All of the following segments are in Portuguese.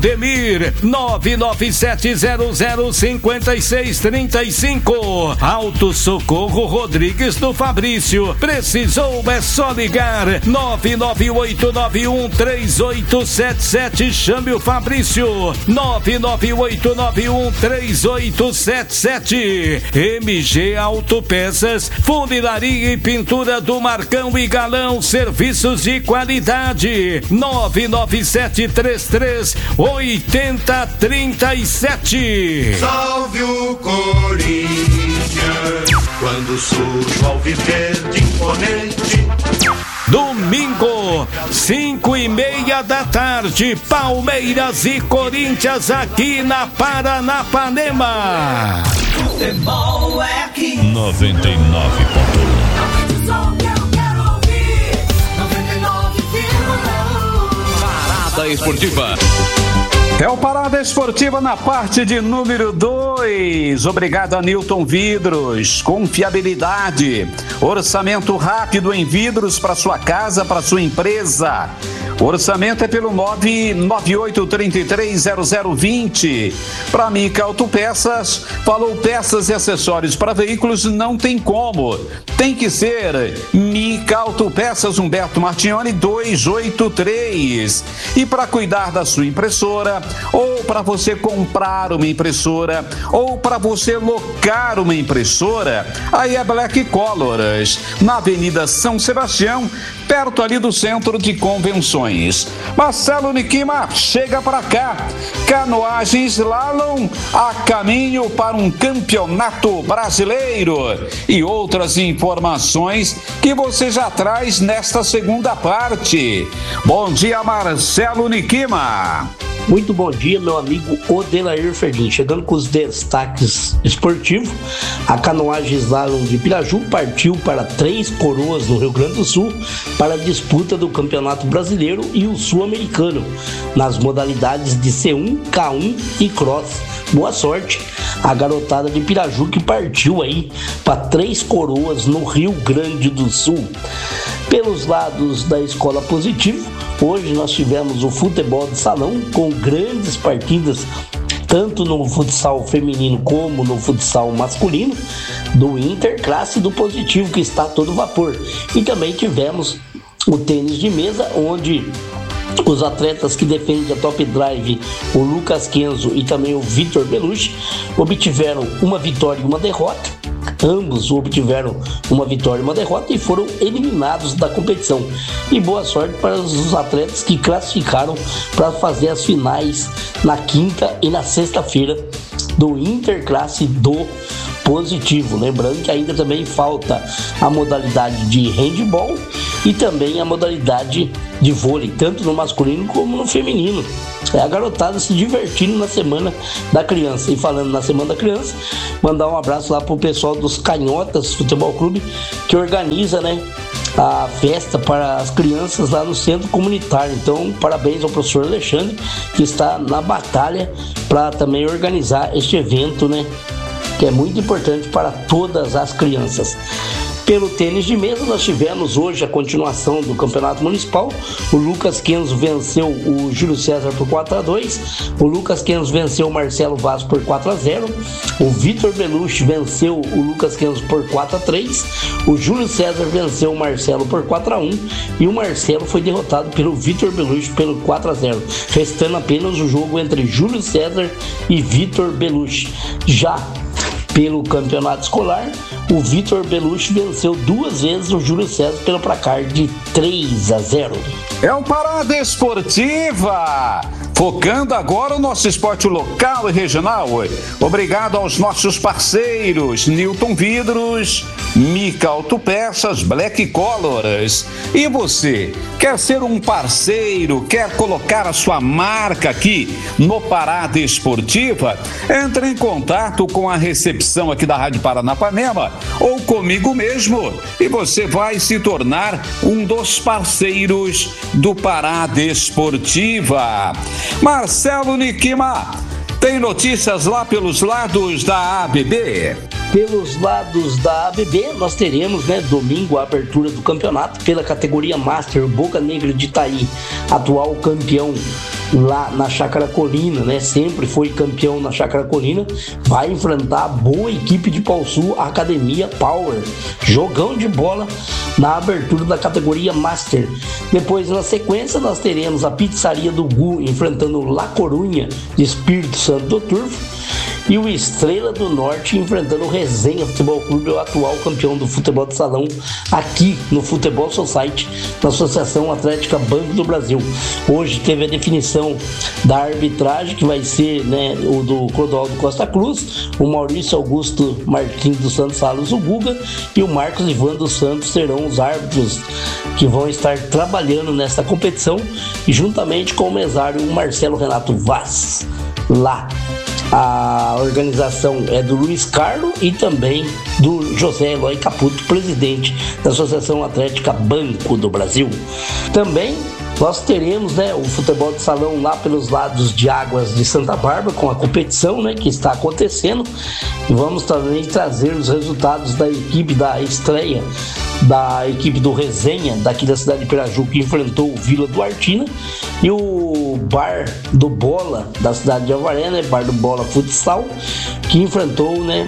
Demir 997005635. Auto Socorro Rodrigues do Fabrício. Precisou, é só ligar 998913877. Chame o Fabrício 998913877. MG Autopeças, funilaria e pintura do Marcão e Galão, serviços de qualidade. 997338037. Salve o Corinthians, quando surge o alviverde imponente. Domingo, 5:30 da tarde, Palmeiras e Corinthians aqui na Paranapanema. Futebol é aqui. 99.1. Parada Esportiva. É o Parada Esportiva na parte de número 2. Obrigado a Newton Vidros. Confiabilidade. Orçamento rápido em vidros para sua casa, para sua empresa. O orçamento é pelo 998330020. Para Mica Autopeças, falou peças e acessórios para veículos, não tem como. Tem que ser Mica Autopeças, Humberto Martignoni 283. E para cuidar da sua impressora, ou para você comprar uma impressora, ou para você locar uma impressora, aí é Black Colors, na Avenida São Sebastião, perto ali do Centro de Convenções. Marcelo Niquima chega para cá. Canoagem Slalom a caminho para um campeonato brasileiro. E outras informações que você já traz nesta segunda parte. Bom dia, Marcelo Niquima. Muito bom dia, meu amigo Odelair Ferdim. Chegando com os destaques esportivos, a canoagem slalom de Piraju partiu para Três Coroas, no Rio Grande do Sul, para a disputa do Campeonato Brasileiro e o Sul-Americano, nas modalidades de C1, K1 e Cross. Boa sorte a garotada de Piraju que partiu aí para Três Coroas, no Rio Grande do Sul. Pelos lados da Escola Positivo, hoje nós tivemos o futebol de salão com grandes partidas, tanto no futsal feminino como no futsal masculino, do Interclasse e do Positivo, que está a todo vapor. E também tivemos o tênis de mesa, onde os atletas que defendem a Top Drive, o Lucas Kenzo e também o Vitor Belushi, obtiveram uma vitória e uma derrota. Ambos obtiveram uma vitória e uma derrota e foram eliminados da competição. E boa sorte para os atletas que classificaram para fazer as finais na quinta e na sexta-feira do Interclasse do Positivo. Lembrando que ainda também falta a modalidade de handball e também a modalidade de vôlei, tanto no masculino como no feminino. É a garotada se divertindo na Semana da Criança. E falando na Semana da Criança, mandar um abraço lá pro pessoal dos Canhotas Futebol Clube, que organiza, né, a festa para as crianças lá no centro comunitário. Então, parabéns ao professor Alexandre, que está na batalha para também organizar este evento, né, que é muito importante para todas as crianças. Pelo tênis de mesa, nós tivemos hoje a continuação do Campeonato Municipal. O Lucas Kenzo venceu o Júlio César por 4-2. O Lucas Kenzo venceu o Marcelo Vaz por 4-0. O Vitor Belushi venceu o Lucas Kenzo por 4-3. O Júlio César venceu o Marcelo por 4-1. E o Marcelo foi derrotado pelo Vitor Belushi pelo 4-0. Restando apenas o jogo entre Júlio César e Vitor Belushi. Já pelo campeonato escolar, o Vitor Belushi venceu 2 vezes o Júlio César pelo placar de 3-0. É o Parada Esportiva, focando agora o nosso esporte local e regional. Obrigado aos nossos parceiros Newton Vidros, Mica Autopeças, Black Colors. E você, quer ser um parceiro, quer colocar a sua marca aqui no Parada Esportiva? Entre em contato com a recepção aqui da Rádio Paranapanema ou comigo mesmo e você vai se tornar um dos parceiros do Parada Esportiva. Marcelo Niquima, tem notícias lá pelos lados da ABB? Pelos lados da ABB, nós teremos, né, domingo a abertura do campeonato pela categoria Master. Boca Negra de Itaí, atual campeão lá na Chácara Colina, né? Sempre foi campeão na Chácara Colina, vai enfrentar a boa equipe de Pauçu, a Academia Power. Jogão de bola na abertura da categoria Master. Depois, na sequência, nós teremos a Pizzaria do Gu enfrentando La Corunha de Espírito Santo do Turvo. E o Estrela do Norte enfrentando o Resenha Futebol Clube, o atual campeão do futebol de salão aqui no Futebol Society, na Associação Atlética Banco do Brasil. Hoje teve a definição da arbitragem, que vai ser, né, o do Clodoaldo Costa Cruz, o Maurício Augusto Martins dos Santos Salos, o Guga, e o Marcos Ivan dos Santos serão os árbitros que vão estar trabalhando nessa competição, juntamente com o mesário Marcelo Renato Vaz. Lá a organização é do Luiz Carlos e também do José Eloy Caputo, presidente da Associação Atlética Banco do Brasil. Também nós teremos, né, o futebol de salão lá pelos lados de Águas de Santa Bárbara, com a competição, né, que está acontecendo. E vamos também trazer os resultados da equipe da estreia da equipe do Resenha, daqui da cidade de Piraju, que enfrentou o Vila Duartina, e o Bar do Bola, da cidade de Avaré, né, Bar do Bola Futsal, que enfrentou, né,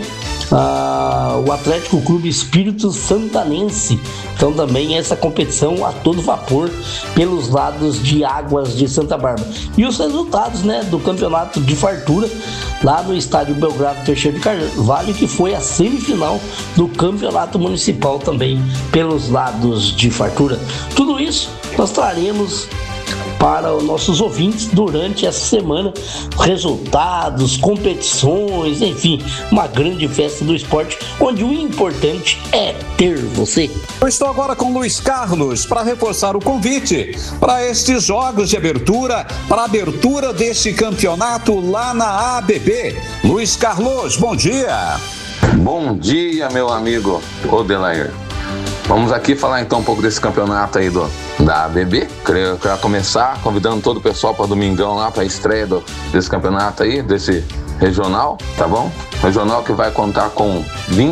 o Atlético Clube Espírito Santanense. Então também essa competição a todo vapor pelos lados de Águas de Santa Bárbara. E os resultados, né, do campeonato de fartura lá no estádio Belgrado Teixeira de Carvalho, que foi a semifinal do campeonato municipal também pelos lados de fartura. Tudo isso nós traremos para os nossos ouvintes durante essa semana, resultados, competições, enfim, uma grande festa do esporte, onde o importante é ter você. Eu estou agora com o Luiz Carlos para reforçar o convite para estes jogos de abertura, para a abertura deste campeonato lá na ABB. Luiz Carlos, bom dia. Bom dia, meu amigo Odelair. Vamos aqui falar então um pouco desse campeonato aí da ABB. Queria começar convidando todo o pessoal para domingão lá, para a estreia desse campeonato aí, desse regional, tá bom? Regional que vai contar com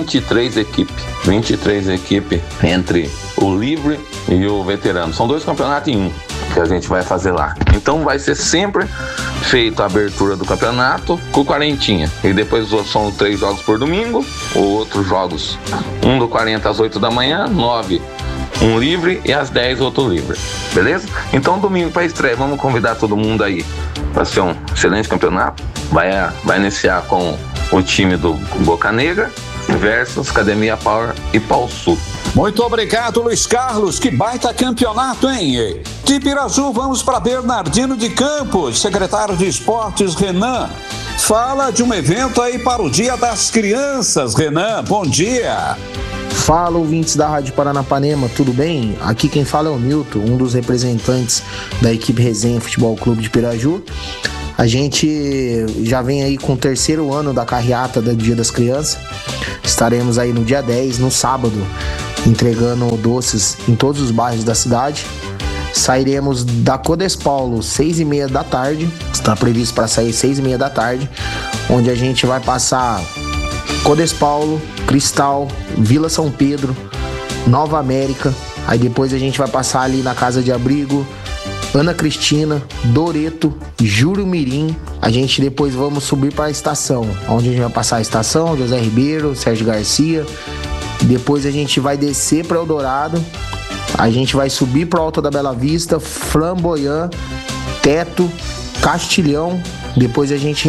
23 equipes. 23 equipes entre o livre e o veterano. São 2 campeonatos em um que a gente vai fazer lá. Então vai ser sempre feita a abertura do campeonato com quarentinha. E depois são 3 jogos por domingo, ou outros jogos. Um do 40 às 8 da manhã, 9 um livre e às 10 outro livre. Beleza? Então domingo para estreia, vamos convidar todo mundo aí para ser um excelente campeonato. Vai iniciar com o time do Boca Negra versus Academia Power e Pauçu. Muito obrigado, Luiz Carlos. Que baita campeonato, hein? De Piraju, vamos para Bernardino de Campos. Secretário de Esportes, Renan, fala de um evento aí para o Dia das Crianças. Renan, bom dia. Fala, ouvintes da Rádio Paranapanema, tudo bem? Aqui quem fala é o Milton, um dos representantes da equipe Resenha Futebol Clube de Piraju. A gente já vem aí com o 3º ano da carreata do Dia das Crianças. Estaremos aí no dia 10, no sábado, entregando doces em todos os bairros da cidade. Sairemos da Codespaulo 6h30 da tarde, está previsto para sair 6h30 da tarde, onde a gente vai passar Codespaulo, Cristal, Vila São Pedro, Nova América. Aí depois a gente vai passar ali na Casa de Abrigo, Ana Cristina, Doreto, Júlio Mirim. A gente depois vamos subir para a estação, onde a gente vai passar a estação, José Ribeiro, Sérgio Garcia. Depois a gente vai descer para Eldorado, a gente vai subir para o Alto da Bela Vista, Flamboyant, Teto, Castilhão. Depois a gente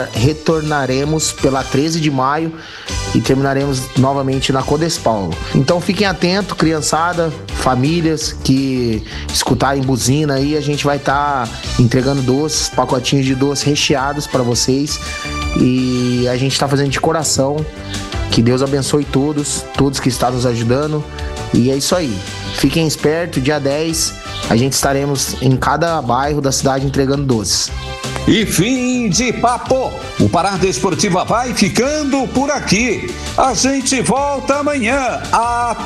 retornaremos pela 13 de maio e terminaremos novamente na Codespaulo. Então fiquem atentos, criançada, famílias que escutarem buzina aí, a gente vai estar entregando doces, pacotinhos de doces recheados para vocês, e a gente está fazendo de coração. Que Deus abençoe todos que estão nos ajudando, e é isso aí. Fiquem espertos, dia 10 a gente estaremos em cada bairro da cidade entregando doces. E fim de papo. O Parada Esportiva vai ficando por aqui. A gente volta amanhã.